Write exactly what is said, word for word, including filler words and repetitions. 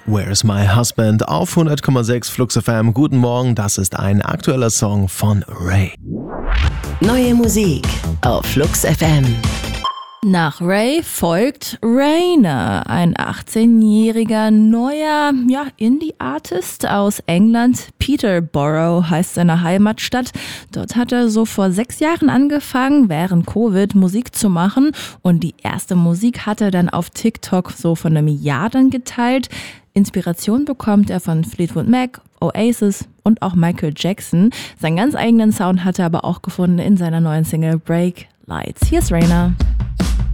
Where's My Husband auf hundert Komma sechs Flux F M. Guten Morgen, das ist ein aktueller Song von Ray. Neue Musik auf Flux F M. Nach Ray folgt Rainer, ein achtzehnjähriger neuer ja, Indie-Artist aus England. Peterborough heißt seine Heimatstadt. Dort hat er so vor sechs Jahren angefangen, während Covid Musik zu machen. Und die erste Musik hat er dann auf TikTok so von einem Jahr dann geteilt. Inspiration bekommt er von Fleetwood Mac, Oasis und auch Michael Jackson. Seinen ganz eigenen Sound hat er aber auch gefunden in seiner neuen Single Break Lights. Hier ist Rainer.